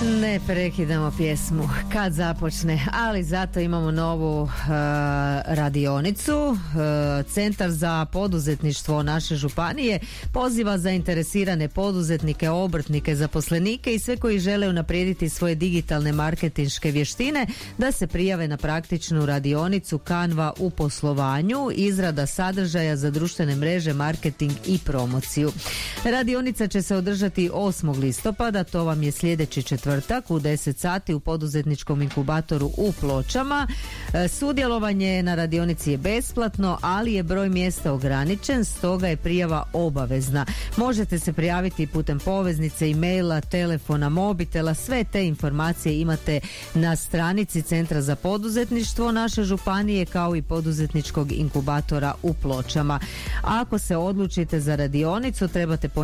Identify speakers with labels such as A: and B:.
A: Ne prekidamo pjesmu kad započne, ali zato imamo novu radionicu. Centar za poduzetništvo naše županije poziva zainteresirane poduzetnike, obrtnike, zaposlenike i sve koji žele unaprijediti svoje digitalne marketinške vještine da se prijave na praktičnu radionicu Canva u poslovanju, izrada sadržaja za društvene mreže, marketing i promociju. Radionica će se održati 8. listopada, to vam je sljedeći četvrtak u 10 sati u poduzetničkom inkubatoru u Pločama. Sudjelovanje na radionici je besplatno, ali je broj mjesta ograničen, stoga je prijava obavezna. Možete se prijaviti putem poveznice, e-maila, telefona, mobitela, sve te informacije imate na stranici Centra za poduzetništvo naše županije kao i poduzetničkog inkubatora u Pločama. Ako se odlučite za radionicu, trebate